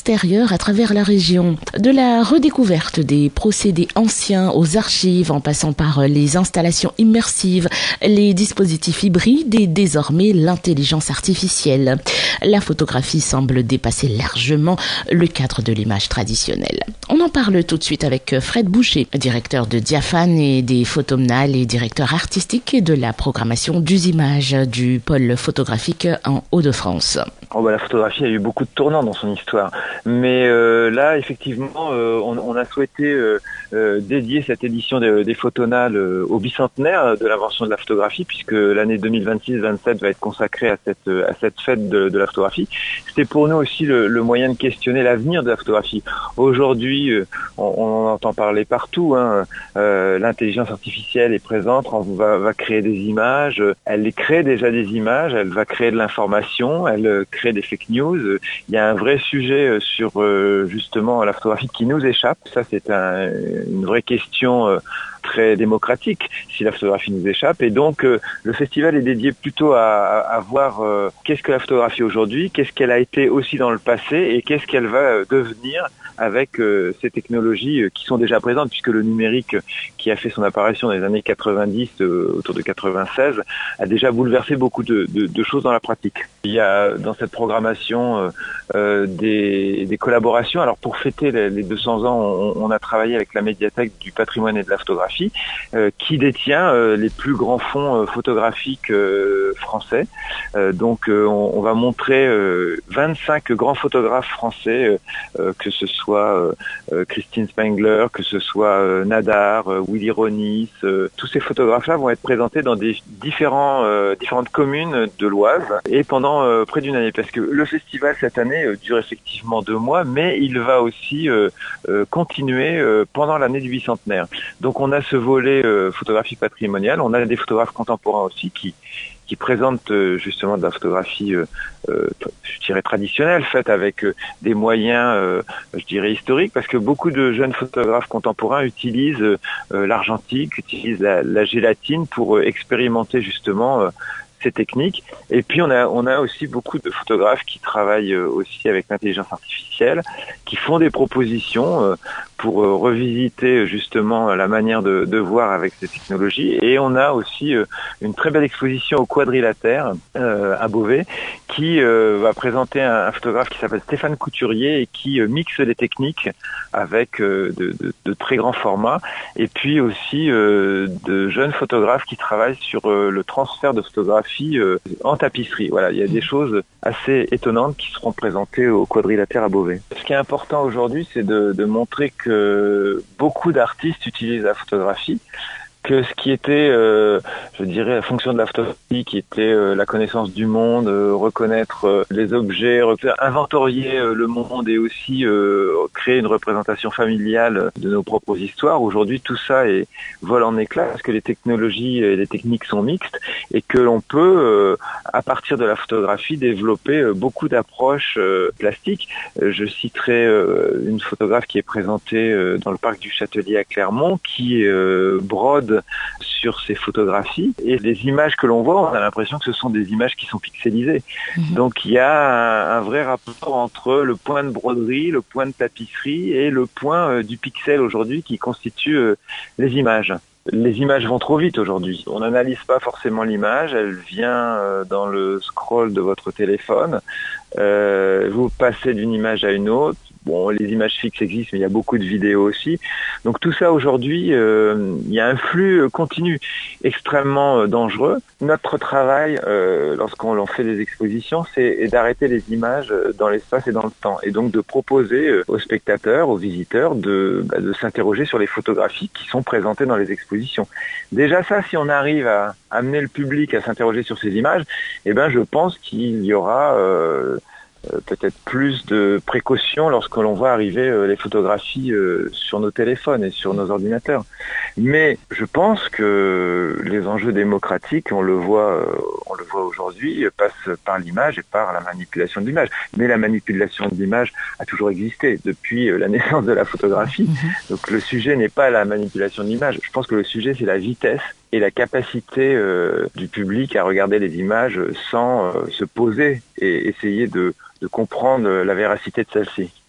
extérieurs à travers la région. De la redécouverte des procédés anciens aux archives, en passant par les installations immersives, les dispositifs hybrides et désormais l'intelligence artificielle. La photographie semble dépasser largement le cadre de l'image traditionnelle. On en parle tout de suite avec Fred Boucher, directeur de Diaphane et des Photomnales et directeur artistique de la programmation d'Usimage du pôle photographique en Hauts-de-France. La photographie a eu beaucoup de tournants dans son histoire, mais là effectivement on a souhaité dédier cette édition des Photonales au bicentenaire de l'invention de la photographie, puisque l'année 2026-27 va être consacrée à cette fête de la photographie. C'était pour nous aussi le moyen de questionner l'avenir de la photographie. Aujourd'hui, on en entend parler partout, l'intelligence artificielle est présente, va créer des images, elle crée déjà des images, elle va créer de l'information, elle crée des fake news. Il y a un vrai sujet sur justement la photographie qui nous échappe. Ça, c'est une vraie question très démocratique, si la photographie nous échappe. Et donc, le festival est dédié plutôt à voir qu'est-ce que la photographie aujourd'hui, qu'est-ce qu'elle a été aussi dans le passé et qu'est-ce qu'elle va devenir avec ces technologies qui sont déjà présentes, puisque le numérique qui a fait son apparition dans les années 90, autour de 96, a déjà bouleversé beaucoup de choses dans la pratique. Il y a dans cette programmation des collaborations. Alors pour fêter les 200 ans, on a travaillé avec la médiathèque du patrimoine et de la photographie, qui détient les plus grands fonds photographiques français. Donc on va montrer 25 grands photographes français, que ce soit Christine Spengler, que ce soit Nadar, Willy Ronis. Tous ces photographes-là vont être présentés dans des différentes communes de l'Oise et pendant près d'une année, parce que le festival cette année dure effectivement 2 mois, mais il va aussi continuer pendant l'année du bicentenaire. Donc on a ce volet photographie patrimoniale, on a des photographes contemporains aussi qui présentent justement de la photographie, je dirais traditionnelle, faite avec des moyens, je dirais historiques, parce que beaucoup de jeunes photographes contemporains utilisent l'argentique, utilisent la gélatine pour expérimenter justement ces techniques. Et puis on a aussi beaucoup de photographes qui travaillent aussi avec l'intelligence artificielle, qui font des propositions pour revisiter justement la manière de voir avec ces technologies. Et on a aussi une très belle exposition au Quadrilatère à Beauvais, qui va présenter un photographe qui s'appelle Stéphane Couturier et qui mixe les techniques avec de très grands formats. Et puis aussi de jeunes photographes qui travaillent sur le transfert de photographie en tapisserie. Voilà, il y a des choses assez étonnantes qui seront présentées au Quadrilatère à Beauvais. Ce qui est important aujourd'hui, c'est de montrer que beaucoup d'artistes utilisent la photographie, que ce qui était, je dirais, la fonction de la photographie, qui était la connaissance du monde, reconnaître les objets, inventorier le monde et aussi créer une représentation familiale de nos propres histoires. Aujourd'hui, tout ça vole en éclats parce que les technologies et les techniques sont mixtes et que l'on peut, à partir de la photographie, développer beaucoup d'approches plastiques. Je citerai une photographe qui est présentée dans le parc du Châtelier à Clermont, qui brode sur ces photographies, et les images que l'on voit, on a l'impression que ce sont des images qui sont pixelisées. Donc il y a un vrai rapport entre le point de broderie, le point de tapisserie et le point du pixel aujourd'hui qui constitue les images. Les images vont trop vite aujourd'hui. On n'analyse pas forcément l'image, elle vient dans le scroll de votre téléphone. Vous passez d'une image à une autre. Bon, les images fixes existent, mais il y a beaucoup de vidéos aussi. Donc tout ça aujourd'hui, il y a un flux continu extrêmement dangereux. Notre travail, lorsqu'on fait des expositions, c'est d'arrêter les images dans l'espace et dans le temps, et donc de proposer aux spectateurs, aux visiteurs, de s'interroger sur les photographies qui sont présentées dans les expositions. Déjà ça, si on arrive à amener le public à s'interroger sur ces images, je pense qu'il y aura peut-être plus de précautions lorsque l'on voit arriver les photographies sur nos téléphones et sur nos ordinateurs. Mais je pense que les enjeux démocratiques, on le voit aujourd'hui, passent par l'image et par la manipulation de l'image. Mais la manipulation de l'image a toujours existé depuis la naissance de la photographie. Donc le sujet n'est pas la manipulation de l'image. Je pense que le sujet, c'est la vitesse et la capacité du public à regarder les images sans se poser et essayer de comprendre la véracité de celle-ci.